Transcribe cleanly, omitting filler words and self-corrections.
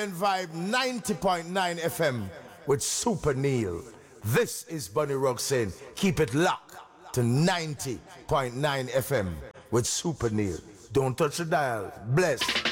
and Vibe 90.9 FM with Super Neil. This is Bunny Rock saying, keep it locked to 90.9 FM with Super Neil. Don't touch the dial. Bless.